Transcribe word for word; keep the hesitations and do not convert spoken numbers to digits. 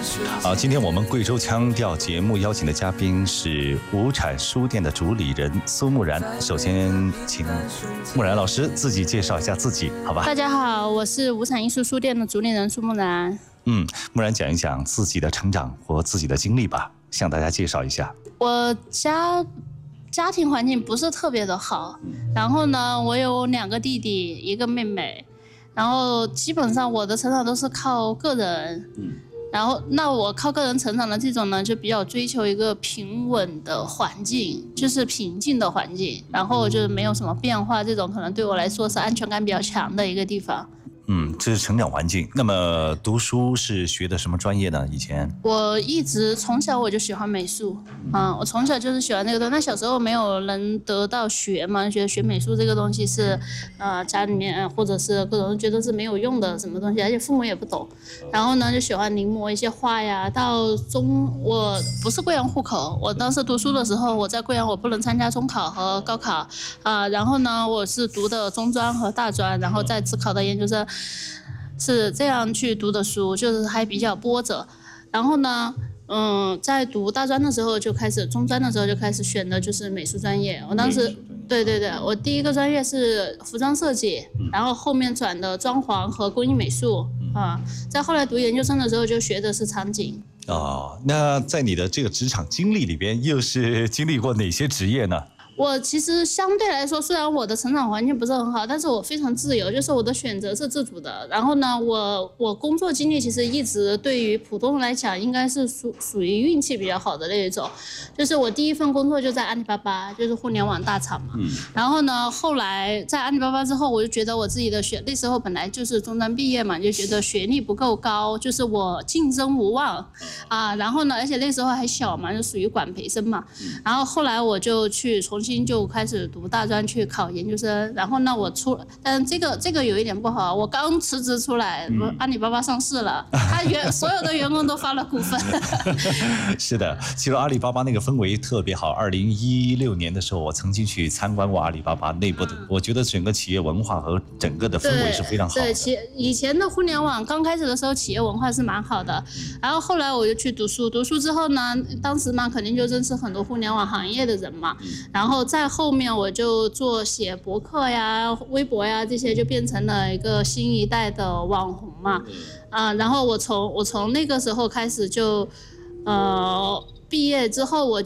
好，今天我们贵州腔调节目邀请的嘉宾是无产书店的主理人苏木然。首先，请木然老师自己介绍一下自己，好吧？ 大家好，我是无产艺术书店的主理人苏木然。 嗯，木然讲一讲自己的成长或自己的经历吧，向大家介绍一下。 我家家庭环境不是特别的好，然后呢，我有两个弟弟，一个妹妹，然后基本上我的成长都是靠个人。嗯。然后，那我靠个人成长的这种呢，就比较追求一个平稳的环境，就是平静的环境，然后就是没有什么变化，这种可能对我来说是安全感比较强的一个地方。 嗯，这是成长环境。那么读书是学的什么专业呢？以前我一直从小我就喜欢美术，嗯，我从小就是喜欢那个东西。那小时候没有人得到学嘛，觉得学美术这个东西是，呃，家里面或者是各种人觉得是没有用的什么东西，而且父母也不懂。然后呢，就喜欢临摹一些画呀。到中，我不是贵阳户口，我当时读书的时候，我在贵阳我不能参加中考和高考，啊、呃，然后呢，我是读的中专和大专，然后再自考的研究生。是这样去读的书，就是还比较波折。然后呢，嗯，在读大专的时候就开始，中专的时候就开始选的就是美术专业。我当时，对对对，我第一个专业是服装设计，然后后面转的装潢和工艺美术啊。在后来读研究生的时候就学的是场景。 哦，那在你的这个职场经历里边，又是经历过哪些职业呢？ 我其实相对来说，虽然我的成长环境不是很好，但是我非常自由，就是我的选择是自主的。然后呢，我我工作经历其实一直对于普通人来讲，应该是属属于运气比较好的那一种。就是我第一份工作就在阿里巴巴，就是互联网大厂嘛。嗯。然后呢，后来在阿里巴巴之后，我就觉得我自己的学那时候本来就是中专毕业嘛，就觉得学历不够高，就是我竞争无望啊。然后呢，而且那时候还小嘛，就属于管培生嘛。然后后来我就去重新就开始读大专去考研究生，然后呢我出，但这个这个有一点不好，我刚辞职出来，嗯、阿里巴巴上市了，他员所有的员工都发了股份。 是的，其实阿里巴巴那个氛围特别好。二零一六年的时候，我曾经去参观过阿里巴巴内部的，嗯、我觉得整个企业文化和整个的氛围是非常好的。 对，企以前的互联网刚开始的时候，企业文化是蛮好的。然后后来我就去读书，读书之后呢，当时嘛肯定就认识很多互联网行业的人嘛，然后在后面我就做写博客呀、微博呀这些，就变成了一个新一代的网红嘛。啊、呃，然后我从我从那个时候开始就，呃，毕业之后我。